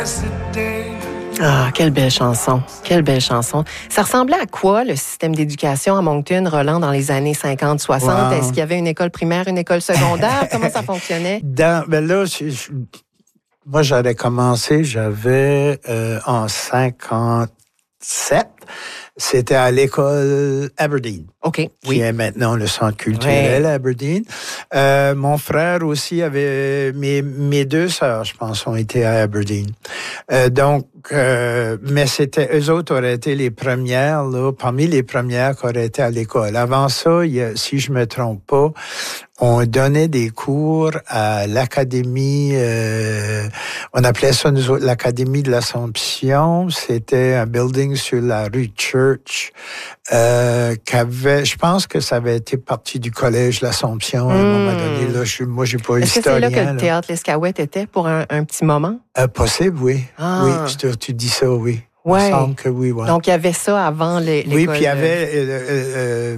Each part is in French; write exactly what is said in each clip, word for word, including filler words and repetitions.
Ah, quelle belle chanson. Quelle belle chanson. Ça ressemblait à quoi, le système d'éducation à Moncton, Roland, dans les années cinquante soixante? Wow. Est-ce qu'il y avait une école primaire, une école secondaire? Comment ça fonctionnait? Dans, ben là, je, je, moi, j'avais commencé, j'avais euh, en cinquante-sept, c'était à l'école Aberdeen. OK, qui oui. est maintenant le centre culturel ouais. Aberdeen. Euh, mon frère aussi avait... Mes, mes deux sœurs, je pense, ont été à Aberdeen. Euh, donc, euh, mais c'était... Eux autres auraient été les premières, là, parmi les premières qui auraient été à l'école. Avant ça, il y a, si je me trompe pas, on donnait des cours à l'académie... Euh, on appelait ça, nous autres, l'académie de l'Assomption. C'était un building sur la rue Church euh, qu'avait... Je pense que ça avait été partie du collège L'Assomption à un mmh. moment donné. Là, je, moi, j'ai pas eu Est-ce historien. Est-ce que c'est là que là. le théâtre L'Escaouette était pour un, un petit moment? Euh, possible, oui. Ah. Oui, tu, tu dis ça, oui. Ouais. Il me semble que oui, ouais. Donc, il y avait ça avant les, l'école. Oui, puis il y avait... Euh, euh, euh,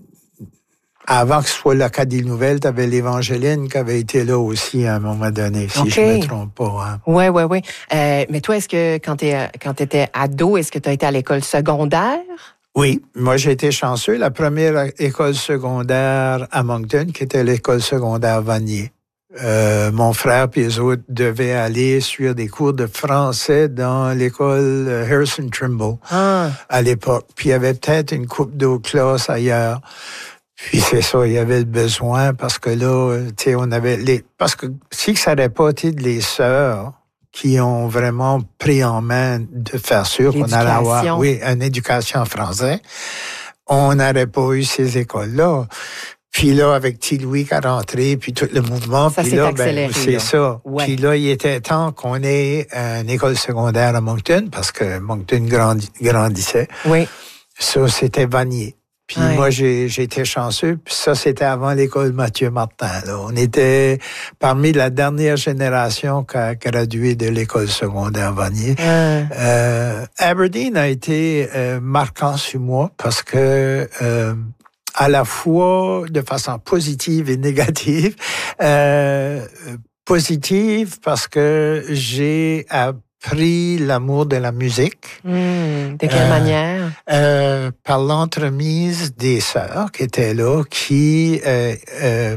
avant que ce soit l'Acadie Nouvelle, tu avais l'Évangéline qui avait été là aussi à un moment donné, si okay. je ne me trompe pas. Hein. Oui, oui, oui. Euh, mais toi, est-ce que quand tu quand étais ado, est-ce que tu as été à l'école secondaire? Oui, moi j'ai été chanceux. La première école secondaire à Moncton, qui était l'école secondaire Vanier. Euh, mon frère et les autres devaient aller suivre des cours de français dans l'école Harrison Trimble ah. à l'époque. Puis il y avait peut-être une couple d'autres classes ailleurs. Puis c'est ça, il y avait le besoin parce que là, tu sais, on avait les... Parce que si ça n'aurait pas été les sœurs qui ont vraiment pris en main de faire sûr qu'on allait avoir, oui, une éducation en français, on n'aurait pas eu ces écoles-là. Puis là, avec T. Louis qui est rentré, puis tout le mouvement, ça puis s'est là, accéléré, ben, c'est là. ça. Ouais. Puis là, il était temps qu'on ait une école secondaire à Moncton, parce que Moncton grandi, grandissait. Oui. Ça, c'était Vanier. Puis ouais. moi, j'ai, j'ai été chanceux. Puis ça, c'était avant l'école Mathieu Martin. Là. On était parmi la dernière génération qui a gradué de l'école secondaire Vanier. Ouais. Euh, Aberdeen a été euh, marquant sur moi parce que euh, à la fois de façon positive et négative. Euh, positive parce que j'ai appris l'amour de la musique. Mmh, de quelle euh, manière? Euh, par l'entremise des sœurs qui étaient là, qui... Euh, euh,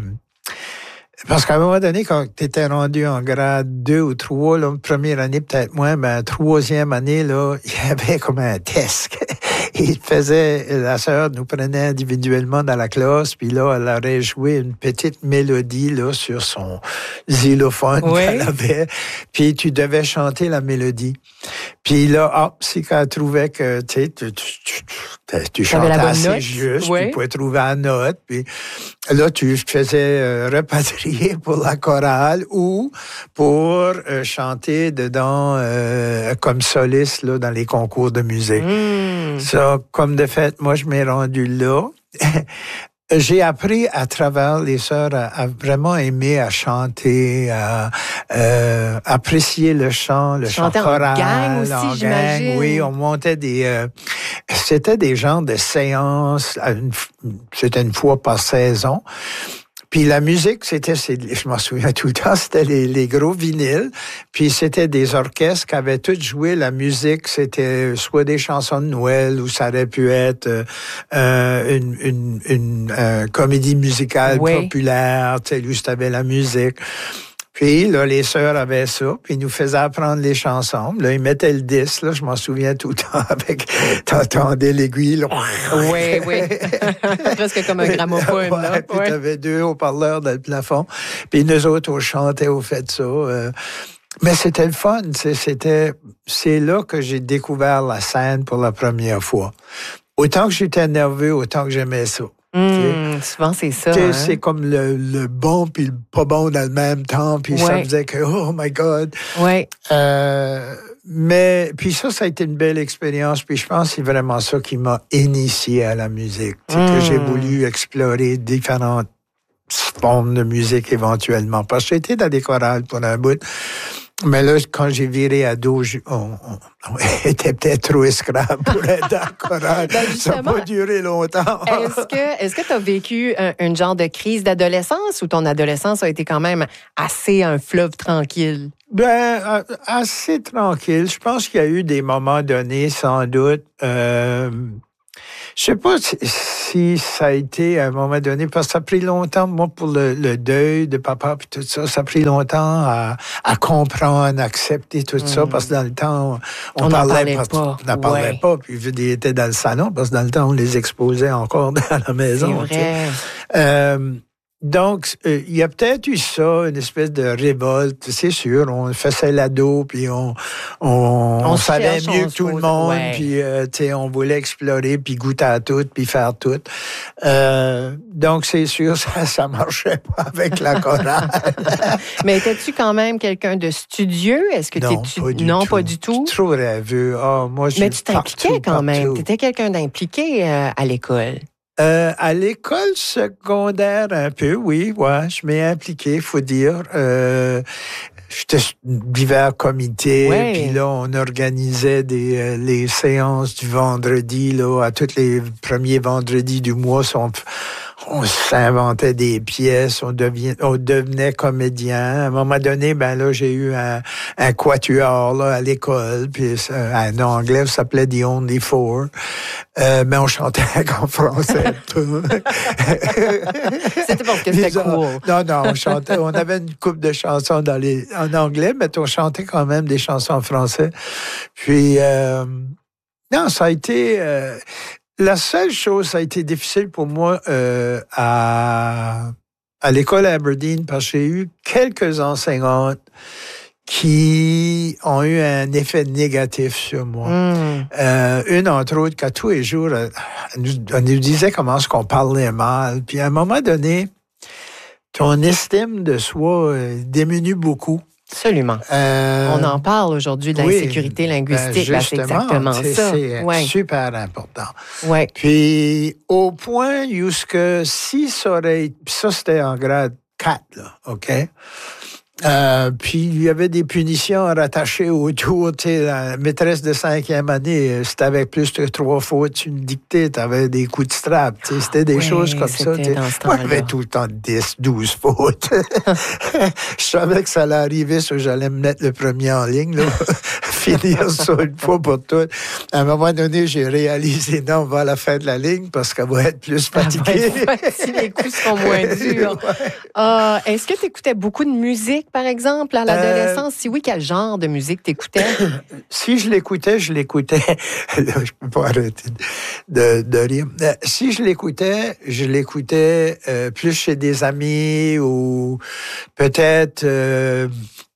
parce qu'à un moment donné, quand tu étais rendu en grade deux ou trois, là, première année peut-être moins, mais troisième année, là, il y avait comme un test. Il faisait, la sœur nous prenait individuellement dans la classe, puis là, elle aurait joué une petite mélodie là sur son xylophone oui. qu'elle avait, puis tu devais chanter la mélodie. Puis là, hop, si qu'elle trouvait que tu sais, tu, tu, tu, tu, tu chantais assez note. juste, oui. tu pouvais trouver la note, puis là, tu te faisais euh, repatrier pour la chorale ou pour euh, chanter dedans euh, comme soliste là, dans les concours de musique. Mm. Ça, comme de fait, moi, je m'ai rendu là. J'ai appris à travers les sœurs à, à vraiment aimer à chanter, à euh, apprécier le chant, le Chanter chant choral. En gang aussi, en j'imagine. Gang, oui, on montait des... Euh, c'était des genres de séances, une, c'était une fois par saison. Puis la musique, c'était, je m'en souviens tout le temps, c'était les, les gros vinyles. Puis c'était des orchestres qui avaient tous joué la musique. C'était soit des chansons de Noël ou ça aurait pu être euh, une, une, une euh, comédie musicale oui. populaire, tu sais, lui, c'était la musique. Puis, là, les sœurs avaient ça, puis ils nous faisaient apprendre les chansons. Là, ils mettaient le disque, là, je m'en souviens tout le temps, avec, t'entendais l'aiguille, là. Oui, oui. Presque comme un gramophone, ouais, là. Puis ouais. t'avais deux haut-parleurs dans le plafond. Puis nous autres, on chantait au fait de ça. Euh, mais c'était le fun. C'était, c'est là que j'ai découvert la scène pour la première fois. Autant que j'étais nerveux, autant que j'aimais ça. Mmh, souvent, c'est ça. Hein? C'est comme le, le bon puis le pas bon dans le même temps. Puis ouais. ça me faisait que, oh my God. Ouais. Euh, mais, puis ça, ça a été une belle expérience. Puis je pense que c'est vraiment ça qui m'a initié à la musique. C'est mmh. que j'ai voulu explorer différentes formes de musique éventuellement. Parce que j'ai été dans des chorales pour un bout. Mais là, quand j'ai viré ado, on, on, on était peut-être trop esclave pour être dans le chorale. Ben ça n'a pas duré longtemps. Est-ce que est-ce que tu as vécu un, un genre de crise d'adolescence ou ton adolescence a été quand même assez un fleuve tranquille? Ben, assez tranquille. Je pense qu'il y a eu des moments donnés, sans doute. Euh, je sais pas si, si ça a été à un moment donné, parce que ça a pris longtemps, moi, pour le, le deuil de papa puis tout ça, ça a pris longtemps à, à comprendre, à accepter tout mmh. ça, parce que dans le temps, on, on parlait, parlait parce, pas. On n'en parlait ouais. pas, puis ils étaient dans le salon, parce que dans le temps, on les exposait encore à la maison. C'est vrai. Euh, Donc, il euh, y a peut-être eu ça, une espèce de révolte, c'est sûr. On faisait l'ado, puis on, on, on, on savait cherche, mieux on que tout le monde, ouais. puis euh, on voulait explorer, puis goûter à tout, puis faire tout. Euh, donc, c'est sûr, ça ça marchait pas avec la chorale. Mais étais-tu quand même quelqu'un de studieux? Est-ce que non, tu pas du non, tout. pas du tout. Trop rêveux. Oh, moi, Mais tu t'impliquais partout, quand partout. même. Tu étais quelqu'un d'impliqué euh, à l'école. Euh, à l'école secondaire, un peu, oui, ouais, je m'ai impliqué, faut dire. Euh, J'étais divers comités, ouais. Puis là, on organisait des, euh, les séances du vendredi, là, à tous les premiers vendredis du mois. On, on s'inventait des pièces, on, devient, on devenait comédien. À un moment donné, ben là, j'ai eu un, un quatuor là, à l'école, puis en anglais, ça s'appelait The Only Four. Euh, mais on chantait en français. C'était parce que c'était cool. Non, non, on chantait. On avait une couple de chansons dans les, en anglais, mais on chantait quand même des chansons en français. Puis, euh, non, ça a été... Euh, la seule chose, ça a été difficile pour moi euh, à, à l'école Aberdeen, parce que j'ai eu quelques enseignantes qui ont eu un effet négatif sur moi. Mm. Euh, une, entre autres, qu'à tous les jours, elle nous, elle nous disait comment est-ce qu'on parlait mal. Puis à un moment donné, ton estime de soi euh, diminue beaucoup. Absolument. Euh, On en parle aujourd'hui de oui, l'insécurité linguistique. Ben c'est exactement c'est, ça. C'est ouais. super important. Ouais. Puis au point où ce que si ça aurait... Ça, c'était en grade quatre, là, OK? Euh, puis il y avait des punitions rattachées autour. Tu sais, la maîtresse de cinquième année, si t'avais plus que trois fautes, une dictée, t'avais des coups de strap. Tu sais, c'était des oui, choses comme ça. Moi, j'avais tout le temps dix, douze fautes. Je savais que ça allait arriver, so j'allais me mettre le premier en ligne, là, finir ça une fois pour toutes. À un moment donné, j'ai réalisé, non, on va à la fin de la ligne parce qu'elle va être plus fatiguée. Si les coups sont moins durs. Ouais. Uh, est-ce que tu écoutais beaucoup de musique? Par exemple, à l'adolescence? Euh, si oui, quel genre de musique t'écoutais? Si je l'écoutais, je l'écoutais. Là, je peux pas arrêter de, de rire. Si je l'écoutais, je l'écoutais euh, plus chez des amis ou peut-être... Euh,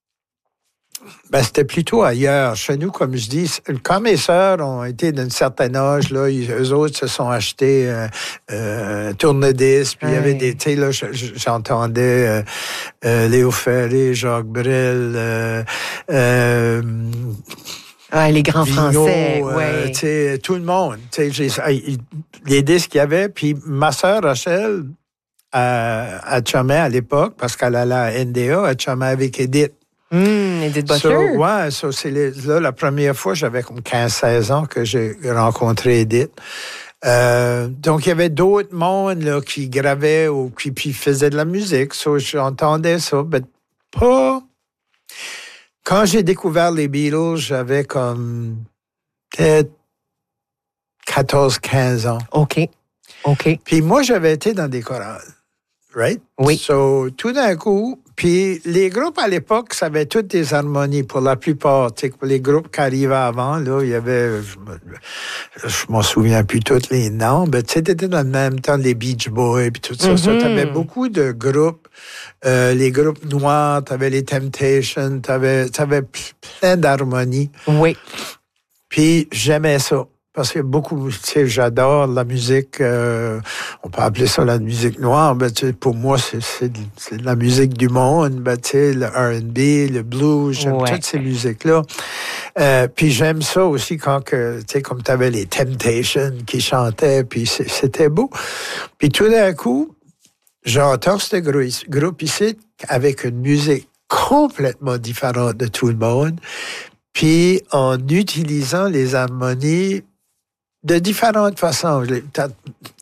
ben, c'était plutôt ailleurs. Chez nous, comme je dis, quand mes sœurs ont été d'un certain âge, là, ils, eux autres se sont achetés euh, euh, un tourne-disque, puis il y avait des, tu sais, là, j'entendais euh, euh, Léo Ferré, Jacques Brel, euh, euh, ah, les grands Vigneault, français, euh, ouais. Tu sais, tout le monde, tu sais, les disques qu'il y avait, puis ma sœur Rachel, à, à chômait à l'époque, parce qu'elle allait à N D A, elle chômait avec Edith. Mmh, Edith Butler. So, ouais, so c'est les, là, la première fois, j'avais comme quinze seize ans que j'ai rencontré Edith. Euh, donc, il y avait d'autres mondes là, qui gravaient ou qui puis faisaient de la musique. So, j'entendais ça, mais pas... Quand j'ai découvert les Beatles, j'avais comme peut-être quatorze quinze ans. OK. OK. Puis moi, j'avais été dans des chorales. Right? Oui. So, tout d'un coup, puis les groupes à l'époque, ça avait toutes des harmonies pour la plupart. Tu sais, pour les groupes qui arrivaient avant, là, il y avait, je, je m'en souviens plus tous les noms, mais tu sais, t'étais dans le même temps les Beach Boys puis tout ça. Mm-hmm. Ça, t'avais beaucoup de groupes, euh, les groupes noirs, t'avais les Temptations, t'avais, t'avais plein d'harmonies. Oui. Puis j'aimais ça. Parce que beaucoup, tu sais, j'adore la musique, euh, on peut appeler ça la musique noire, mais tu sais, pour moi, c'est, c'est, de, c'est de la musique du monde, ben, tu sais, le R and B, le blues, j'aime ouais. toutes ces musiques-là. Euh, puis j'aime ça aussi quand, que, tu sais, comme tu avais les Temptations qui chantaient, puis c'était beau. Puis tout d'un coup, j'entends ce groupe ici avec une musique complètement différente de tout le monde, puis en utilisant les harmonies de différentes façons.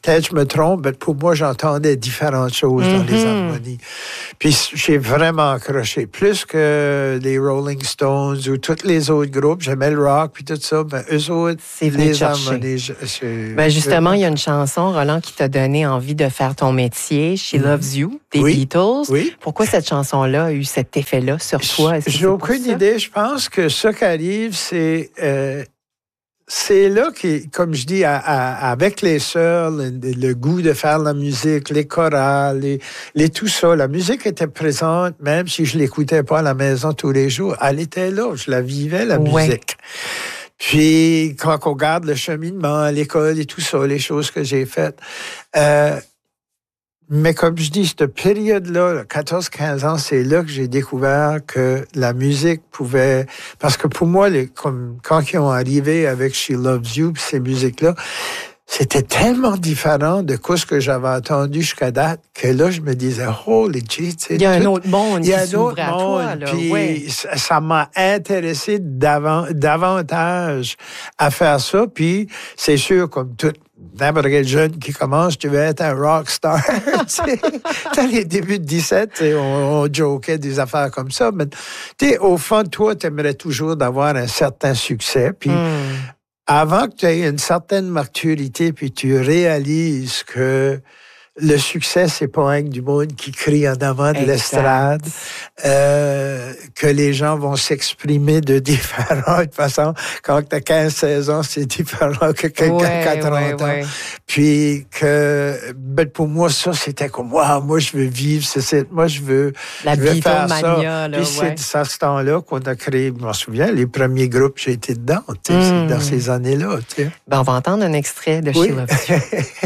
peut-être je me trompe, mais pour moi, j'entendais différentes choses mm-hmm. dans les harmonies. Puis j'ai vraiment accroché. Plus que les Rolling Stones ou tous les autres groupes, j'aimais le rock puis tout ça, mais eux autres, c'est les harmonies... Je, je, ben justement, il y a une chanson, Roland, qui t'a donné envie de faire ton métier, She mm-hmm. Loves You, des oui. Beatles. Oui. Pourquoi cette chanson-là a eu cet effet-là sur toi? J'ai aucune idée. Je pense que ce qui arrive, c'est... Euh, c'est là que, comme je dis, à, à, avec les sœurs, le, le goût de faire la musique, les chorales, les, les tout ça, la musique était présente, même si je l'écoutais pas à la maison tous les jours. Elle était là, je la vivais, la ouais. musique. Puis, quand on regarde le cheminement à l'école et tout ça, les choses que j'ai faites, euh, mais comme je dis, cette période-là, quatorze quinze ans, c'est là que j'ai découvert que la musique pouvait... Parce que pour moi, les, comme, quand ils ont arrivé avec She Loves You, ces musiques-là, c'était tellement différent de ce que j'avais entendu jusqu'à date que là, je me disais, holy gee, il y a tout, un autre monde il y a qui s'ouvre à toi. Là, puis ouais. ça, ça m'a intéressé davant, davantage à faire ça. Puis c'est sûr, comme tout n'importe quel jeune qui commence, tu veux être un rock star. Dans les débuts de dix-sept, on, on jokait des affaires comme ça. Mais au fond de toi, tu aimerais toujours d'avoir un certain succès. Puis mm. avant que tu aies une certaine maturité, puis tu réalises que le succès, c'est pas un du monde qui crie en avant de exact. l'estrade, euh, que les gens vont s'exprimer de différentes façons. Quand tu as quinze seize ans, c'est différent que quelqu'un ouais, qui a trente ouais, ans. Ouais. Puis que, ben, pour moi, ça, c'était comme, wow, moi, je veux vivre, c'est, c'est, moi, je veux, La je veux faire ça. Là, Puis ouais. c'est à ce temps-là qu'on a créé, je m'en souviens, les premiers groupes, j'ai été dedans, tu sais, mm. dans ces années-là. Tu sais. Ben, on va entendre un extrait de oui. She Loves You.